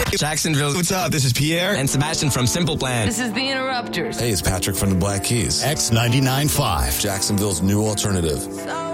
Jacksonville, what's up? This is Pierre and Sebastian from Simple Plan. This is the Interrupters. Hey, it's Patrick from the Black Keys. X99.5. Jacksonville's new alternative.